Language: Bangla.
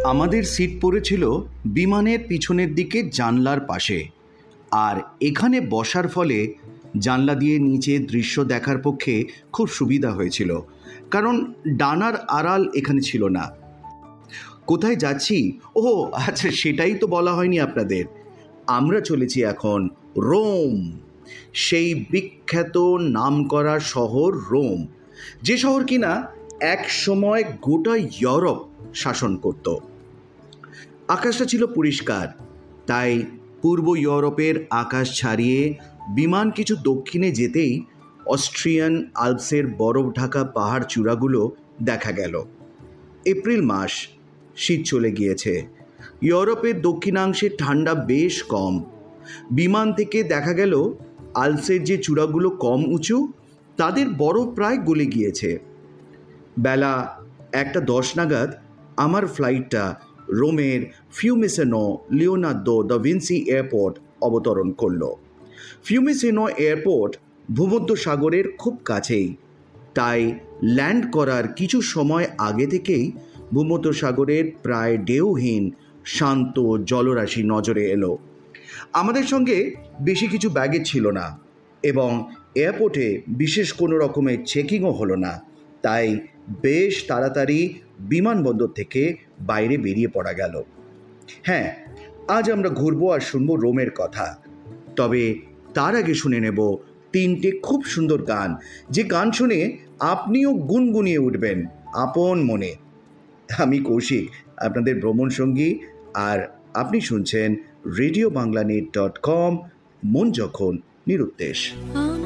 আমাদের সিট পড়েছিল বিমানের পিছনের দিকে জানলার পাশে, আর এখানে বসার ফলে জানলা দিয়ে নিচে দৃশ্য দেখার পক্ষে খুব সুবিধা হয়েছিল, কারণ ডানার আড়াল এখানে ছিল না। কোথায় যাচ্ছি? ও আচ্ছা, সেটাই তো বলা হয়নি আপনাদের। আমরা চলেছি এখন রোম, সেই বিখ্যাত নামকরা শহর রোম, যে শহর কিনা এক সময় গোটা ইউরোপ শাসন করত। আকাশটা ছিল পরিষ্কার, তাই পূর্ব ইউরোপের আকাশ ছাড়িয়ে বিমান কিছু দক্ষিণে যেতেই অস্ট্রিয়ান আল্পসের বরফ ঢাকা পাহাড় চূড়াগুলো দেখা গেল। এপ্রিল মাস, শীত চলে গিয়েছে। ইউরোপের দক্ষিণাংশে ঠান্ডা বেশ কম। বিমান থেকে দেখা গেল আল্পসের যে চূড়াগুলো কম উঁচু, তাদের বরফ প্রায় গলে গিয়েছে। বেলা 1:10 নাগাদ আমার ফ্লাইটটা রোমের ফিউমিসেনো লিওনার্দো দা ভিঞ্চি এয়ারপোর্ট অবতরণ করল। ফিউমিসেনো এয়ারপোর্ট ভূমধ্যসাগরের খুব কাছেই, তাই ল্যান্ড করার কিছু সময় আগে থেকেই ভূমধ্যসাগরের প্রায় ঢেউহীন শান্ত জলরাশি নজরে এলো। আমাদের সঙ্গে বেশি কিছু ব্যাগেজ ছিল না, এবং এয়ারপোর্টে বিশেষ কোনো রকমের চেকিংও হলো না, তাই বেশ তাড়াতাড়ি বিমানবন্দর থেকে বাইরে বেরিয়ে পড়া গেল। হ্যাঁ, আজ আমরা ঘুরবো আর শুনবো রোমের কথা। তবে তার আগে শুনে নেব 3টে খুব সুন্দর গান, যে গান শুনে আপনিও গুনগুনিয়ে উঠবেন আপন মনে। আমি কৌশিক, আপনাদের ভ্রমণ সঙ্গী, আর আপনি শুনছেন রেডিওবাংলানেট.com, মন যখন নিরুদ্দেশ।